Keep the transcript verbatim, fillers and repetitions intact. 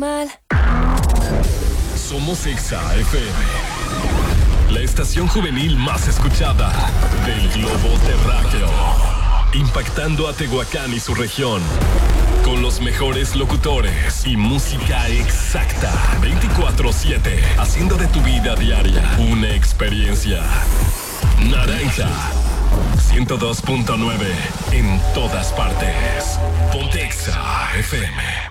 Mal. Somos Exa F M, la estación juvenil más escuchada del globo terráqueo, impactando a Tehuacán y su región, con los mejores locutores y música exacta, veinticuatro siete, haciendo de tu vida diaria una experiencia. Naranja ciento dos punto nueve en todas partes. Ponte Exa F M.